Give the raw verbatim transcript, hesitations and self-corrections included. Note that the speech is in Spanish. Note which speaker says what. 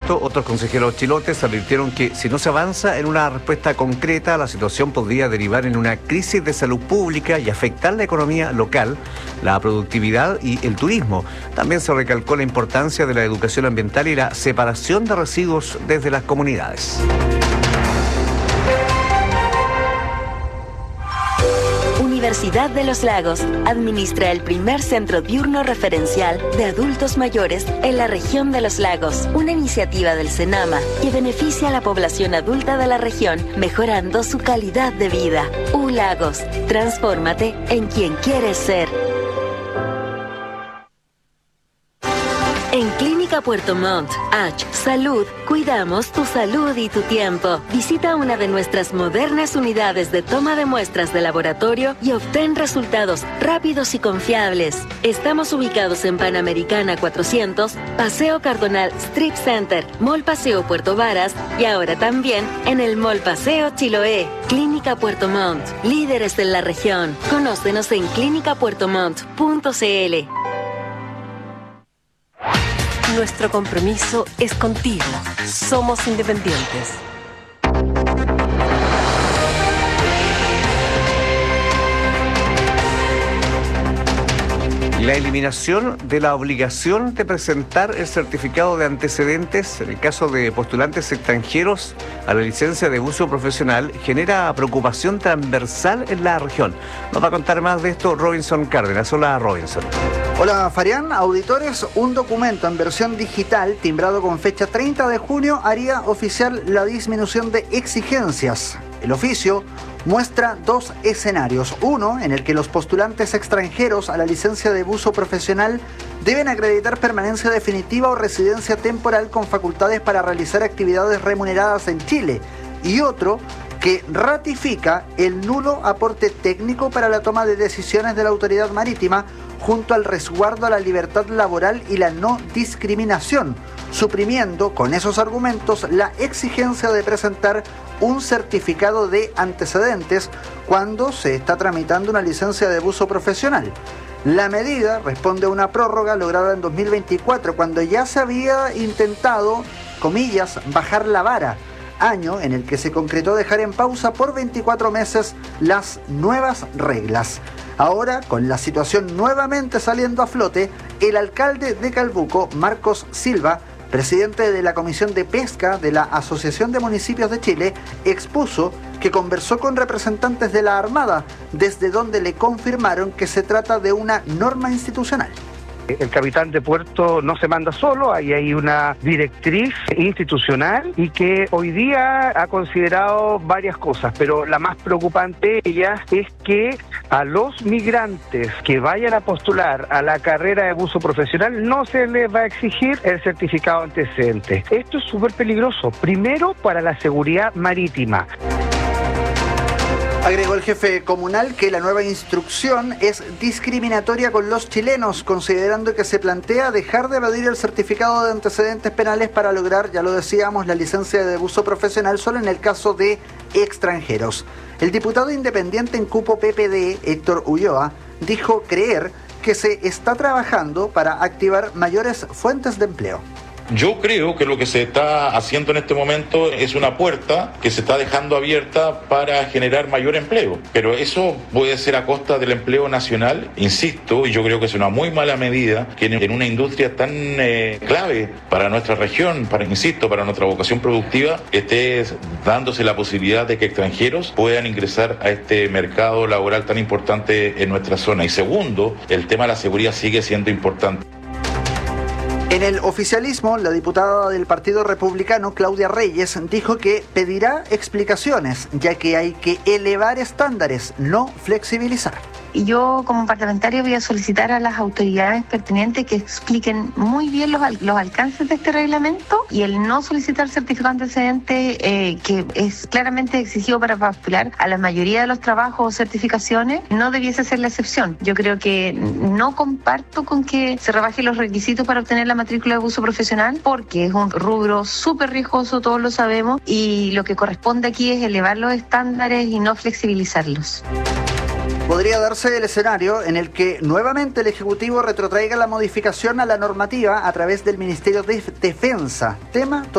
Speaker 1: esto, otros consejeros chilotes advirtieron que si no se avanza en una respuesta concreta, la situación podría derivar en una crisis de salud pública y afectar la economía local, la productividad y el turismo. También se recalcó la importancia de la educación ambiental y la separación de residuos desde las comunidades.
Speaker 2: Universidad de los Lagos administra el primer centro diurno referencial de adultos mayores en la región de los lagos, una iniciativa del Senama que beneficia a la población adulta de la región, mejorando su calidad de vida. U Lagos, transfórmate en quien quieres ser. En Clínica Puerto Montt, H. Salud, cuidamos tu salud y tu tiempo. Visita una de nuestras modernas unidades de toma de muestras de laboratorio y obtén resultados rápidos y confiables. Estamos ubicados en Panamericana cuatrocientos, Paseo Cardonal Strip Center, Mall Paseo Puerto Varas y ahora también en el Mall Paseo Chiloé. Clínica Puerto Montt, líderes en la región. Conócenos en clínica puerto montt punto c l.
Speaker 3: Nuestro compromiso es contigo. Somos independientes.
Speaker 1: La eliminación de la obligación de presentar el certificado de antecedentes en el caso de postulantes extranjeros a la licencia de uso profesional genera preocupación transversal en la región. Nos va a contar más de esto Robinson Cárdenas. Hola, Robinson.
Speaker 4: Hola, Farián. Auditores, un documento en versión digital timbrado con fecha treinta de junio haría oficial la disminución de exigencias. El oficio muestra dos escenarios. Uno, en el que los postulantes extranjeros a la licencia de buzo profesional deben acreditar permanencia definitiva o residencia temporal con facultades para realizar actividades remuneradas en Chile. Y otro, que ratifica el nulo aporte técnico para la toma de decisiones de la autoridad marítima junto al resguardo a la libertad laboral y la no discriminación, suprimiendo con esos argumentos la exigencia de presentar un certificado de antecedentes cuando se está tramitando una licencia de buzo profesional. La medida responde a una prórroga lograda en dos mil veinticuatro, cuando ya se había intentado, comillas, bajar la vara, año en el que se concretó dejar en pausa por veinticuatro meses las nuevas reglas. Ahora, con la situación nuevamente saliendo a flote, el alcalde de Calbuco, Marcos Silva, presidente de la Comisión de Pesca de la Asociación de Municipios de Chile, expuso que conversó con representantes de la Armada, desde donde le confirmaron que se trata de una norma institucional.
Speaker 5: El capitán de puerto no se manda solo, ahí hay una directriz institucional y que hoy día ha considerado varias cosas, pero la más preocupante de ellas es que a los migrantes que vayan a postular a la carrera de buzo profesional no se les va a exigir el certificado antecedente. Esto es súper peligroso, primero para la seguridad marítima.
Speaker 4: Agregó el jefe comunal que la nueva instrucción es discriminatoria con los chilenos, considerando que se plantea dejar de pedir el certificado de antecedentes penales para lograr, ya lo decíamos, la licencia de buzo profesional solo en el caso de extranjeros. El diputado independiente en cupo P P D, Héctor Ulloa, dijo creer que se está trabajando para activar mayores fuentes de empleo.
Speaker 6: Yo creo que lo que se está haciendo en este momento es una puerta que se está dejando abierta para generar mayor empleo. Pero eso puede ser a costa del empleo nacional, insisto, y yo creo que es una muy mala medida que en una industria tan eh, clave para nuestra región, para, insisto, para nuestra vocación productiva, esté dándose la posibilidad de que extranjeros puedan ingresar a este mercado laboral tan importante en nuestra zona. Y segundo, el tema de la seguridad sigue siendo importante.
Speaker 4: En el oficialismo, la diputada del Partido Republicano, Claudia Reyes, dijo que pedirá explicaciones, ya que hay que elevar estándares, no flexibilizar.
Speaker 7: Y yo como parlamentaria voy a solicitar a las autoridades pertinentes que expliquen muy bien los, los alcances de este reglamento y el no solicitar certificado antecedente eh, que es claramente exigido para postular a la mayoría de los trabajos o certificaciones no debiese ser la excepción. Yo creo que no comparto con que se rebajen los requisitos para obtener la matrícula de buzo profesional porque es un rubro súper riesgoso, todos lo sabemos, y lo que corresponde aquí es elevar los estándares y no flexibilizarlos.
Speaker 4: Podría darse el escenario en el que nuevamente el Ejecutivo retrotraiga la modificación a la normativa a través del Ministerio de Defensa, tema